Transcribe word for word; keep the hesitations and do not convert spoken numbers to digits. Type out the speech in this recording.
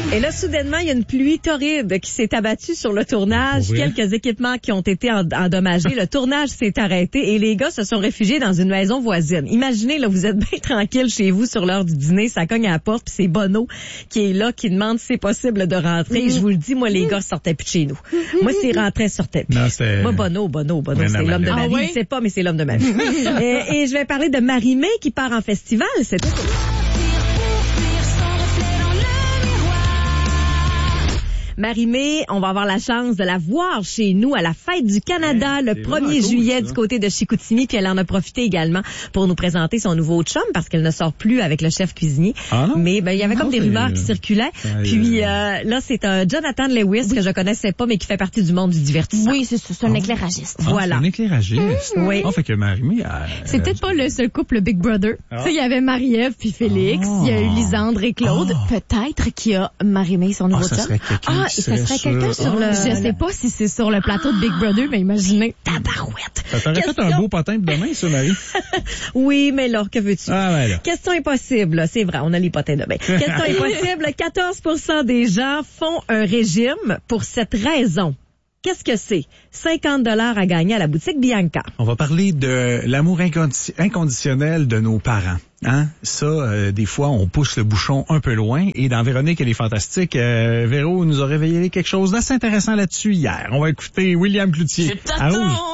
Et là, soudainement, il y a une pluie torride qui s'est abattue sur le tournage. Oui. Quelques équipements qui ont été endommagés. Le tournage s'est arrêté et les gars se sont réfugiés dans une maison voisine. Imaginez, là, vous êtes bien tranquille chez vous sur l'heure du dîner, ça cogne à la porte, puis c'est Bono qui est là, qui demande si c'est possible de rentrer. Je vous le dis, moi, les gars sortaient plus de chez nous. Moi, s'ils rentraient, sortaient plus. Non, c'était... Moi, Bono, Bono, Bono, Mais c'est non, l'homme de mais- ma Ah vie. oui? Je sais pas, mais c'est l'homme de ma vie. et, et je vais parler de Marie-Mé qui part en festival. C'était... Marie-Mé, on va avoir la chance de la voir chez nous à la Fête du Canada Ouais, le c'est premier vraiment cool, juillet ça. du côté de Chicoutimi, puis elle en a profité également pour nous présenter son nouveau chum parce qu'elle ne sort plus avec le chef cuisinier. Ah non? Mais ben il y avait Ah, comme des c'est- rumeurs qui circulaient. Ah, Puis euh, euh, là c'est un Jonathan Lewis que je connaissais pas mais qui fait partie du monde du divertissement. Oui, c'est ça, c'est un éclairagiste. Ah, Voilà. c'est un éclairagiste. Oui. Ah, fait que Marie-Mé... elle- C'est peut-être pas le seul couple Big Brother. Ah. Tu sais, il y avait Marie-Ève puis Félix, Ah. il y a eu Lisandre et Claude. Ah. Peut-être qu'il y a Marie-Mé, son nouveau Ah, ça chum. serait quelqu'un Ah, qui et ça serait serait sur- quelqu'un sur Ah. le... Je sais pas si c'est sur le plateau de Big Brother, mais imaginez. Tabarouette. Ça t'aurait fait un Question- beau potin de demain, ça, Marie? Oui, mais là, que veux-tu? Ah, ben là. Question impossible, là. C'est vrai, on a les potins de bain. Question impossible, quatorze pour cent des gens font un régime pour cette raison. Qu'est-ce que c'est? cinquante dollars à gagner à la boutique Bianca. On va parler de l'amour incondi- inconditionnel de nos parents. Hein? Ça, euh, des fois, on pousse le bouchon un peu loin. Et dans Véronique, elle est fantastique. Euh, Véro nous a réveillé quelque chose d'assez intéressant là-dessus hier. On va écouter William Cloutier à Rouge.